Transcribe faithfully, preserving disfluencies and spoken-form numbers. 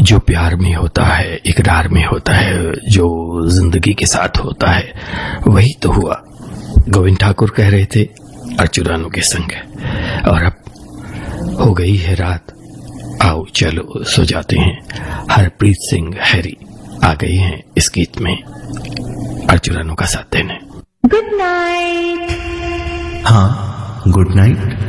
जो प्यार में होता है, इकरार में होता है, जो जिंदगी के साथ होता है, वही तो हुआ। गोविंद ठाकुर कह रहे थे अर्चुरानों के संग। और अब हो गई है रात, आओ चलो सो जाते हैं। हरप्रीत सिंह हैरी आ गई हैं इस गीत में अर्चुरानों का साथ देने। Good night. हाँ, गुड नाइट।